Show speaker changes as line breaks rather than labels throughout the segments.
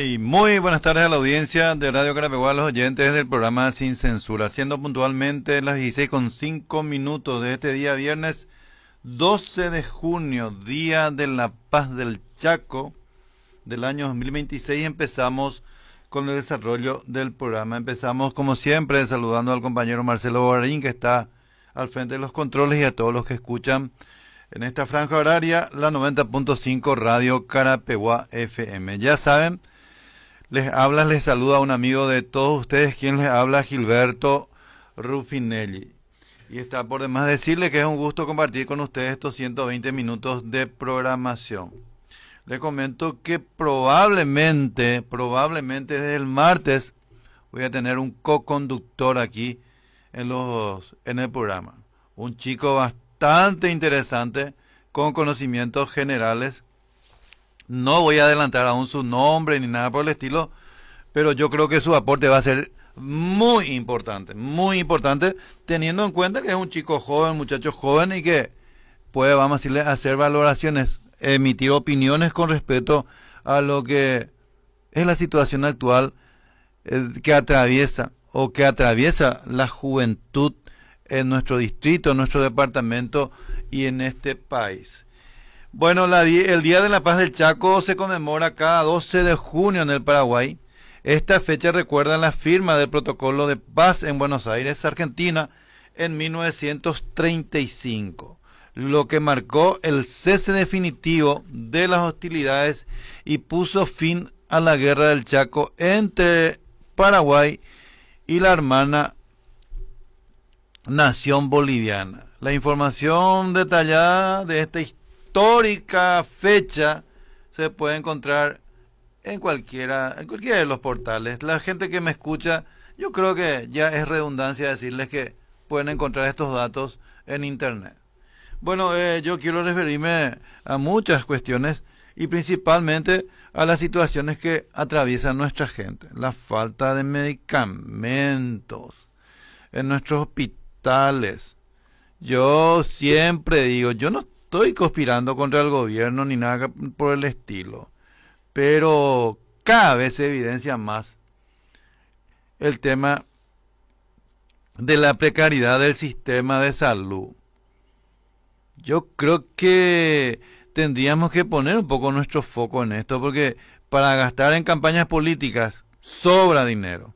Y muy buenas tardes a la audiencia de Radio Carapeguá, a los oyentes del programa Sin Censura, siendo puntualmente las 16:05 de este día viernes 12 de junio, Día de la Paz del Chaco del año 2026. Empezamos con el desarrollo del programa. Empezamos como siempre saludando al compañero Marcelo Bogarín, que está al frente de los controles, y a todos los que escuchan en esta franja horaria, la 90.5 Radio Carapeguá FM. Ya saben, les saluda un amigo de todos ustedes, quien les habla, Gilberto Rufinelli. Y está por demás decirle que es un gusto compartir con ustedes estos 120 minutos de programación. Les comento que probablemente desde el martes voy a tener un co-conductor aquí en el programa. Un chico bastante interesante, con conocimientos generales. No voy a adelantar aún su nombre ni nada por el estilo, pero yo creo que su aporte va a ser muy importante, teniendo en cuenta que es un chico joven, muchacho joven, y que puede, vamos a decirle, hacer valoraciones, emitir opiniones con respecto a lo que es la situación actual que atraviesa la juventud en nuestro distrito, en nuestro departamento y en este país. Bueno, el Día de la Paz del Chaco se conmemora cada 12 de junio en el Paraguay. Esta fecha recuerda la firma del Protocolo de Paz en Buenos Aires, Argentina, en 1935, lo que marcó el cese definitivo de las hostilidades y puso fin a la Guerra del Chaco entre Paraguay y la hermana nación boliviana. La información detallada de esta histórica fecha se puede encontrar en cualquiera de los portales. La gente que me escucha, yo creo que ya es redundancia decirles que pueden encontrar estos datos en internet. Bueno, yo quiero referirme a muchas cuestiones y principalmente a las situaciones que atraviesan nuestra gente. La falta de medicamentos en nuestros hospitales. Yo siempre digo, yo no estoy conspirando contra el gobierno ni nada por el estilo, pero cada vez se evidencia más el tema de la precariedad del sistema de salud. Yo creo que tendríamos que poner un poco nuestro foco en esto, porque para gastar en campañas políticas sobra dinero.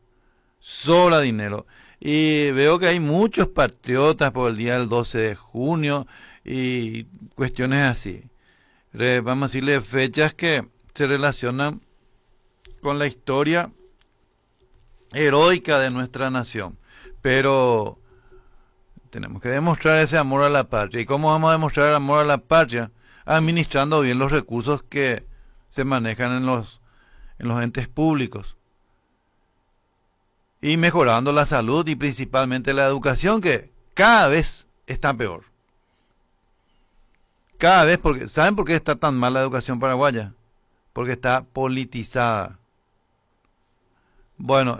Y veo que hay muchos patriotas por el día del 12 de junio y cuestiones así. Vamos a decirle fechas que se relacionan con la historia heroica de nuestra nación. Pero tenemos que demostrar ese amor a la patria. ¿Y cómo vamos a demostrar el amor a la patria? Administrando bien los recursos que se manejan en los entes públicos. Y mejorando la salud y principalmente la educación, que cada vez está peor. Cada vez, porque ¿saben por qué está tan mal la educación paraguaya? Porque está politizada. Bueno,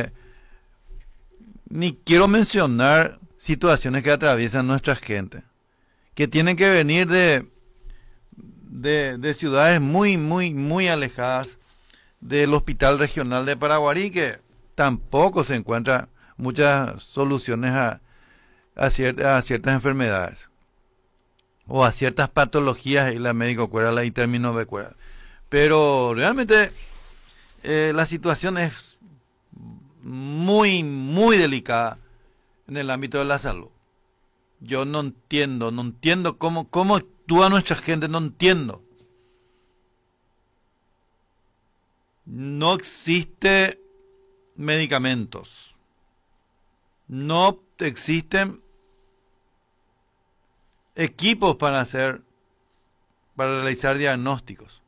ni quiero mencionar situaciones que atraviesan nuestra gente, que tienen que venir de ciudades muy alejadas del Hospital Regional de Paraguarí, que tampoco se encuentran muchas soluciones a ciertas enfermedades o a ciertas patologías, y la médico cuera y término de cuera. Pero realmente la situación es muy delicada en el ámbito de la salud. Yo no entiendo cómo actúa nuestra gente, no entiendo. No existe medicamentos, no existen equipos para realizar diagnósticos,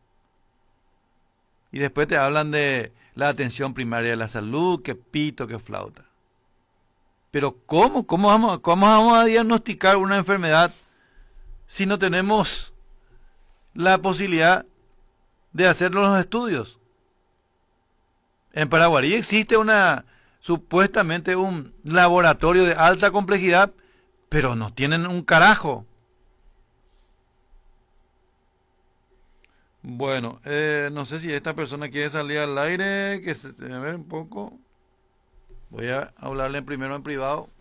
y después te hablan de la atención primaria de la salud, que pito, que flauta. Pero ¿cómo vamos a diagnosticar una enfermedad si no tenemos la posibilidad de hacer los estudios? En Paraguarí existe supuestamente un laboratorio de alta complejidad, pero no tienen un carajo. Bueno, no sé si esta persona quiere salir al aire, a ver un poco. Voy a hablarle primero en privado.